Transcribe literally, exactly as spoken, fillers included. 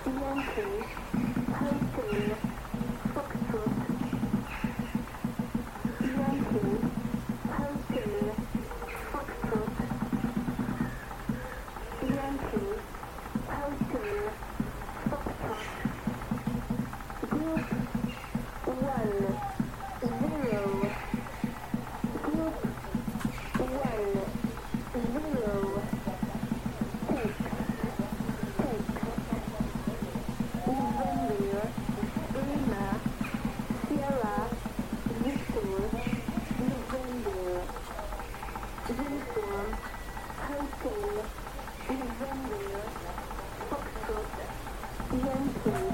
Yankee, Hotel, Foxtrot, Yankee, Hotel, Foxtrot, Yankee, Hotel, Foxtrot, Group one, zero, Group one, zero, six, six, November, Lima, Sierra, Victor, November, Uniform, Hotel, November, Foxtrot, Yankee.